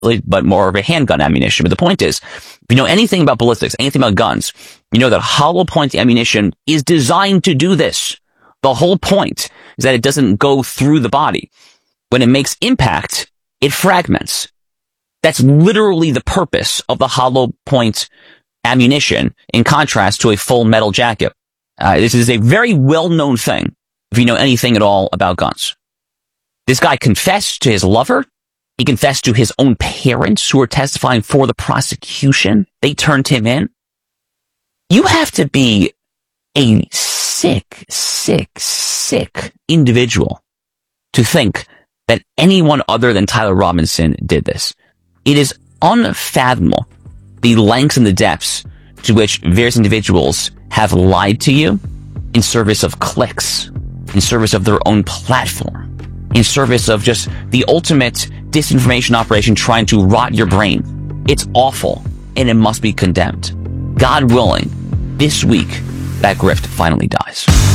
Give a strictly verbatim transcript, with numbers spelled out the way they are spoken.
but more of a handgun ammunition. But the point is, if you know anything about ballistics, anything about guns, you know that hollow point ammunition is designed to do this. The whole point is that it doesn't go through the body. When it makes impact, it fragments. That's literally the purpose of the hollow point ammunition, in contrast to a full metal jacket. Uh, this is a very well-known thing, if you know anything at all about guns. This guy confessed to his lover. He confessed to his own parents who were testifying for the prosecution. They turned him in. You have to be a sick, sick, sick individual to think that anyone other than Tyler Robinson did this. It is unfathomable the lengths and the depths to which various individuals have lied to you in service of clicks, in service of their own platform, in service of just the ultimate disinformation operation trying to rot your brain. It's awful, and it must be condemned. God willing, this week, that grift finally dies.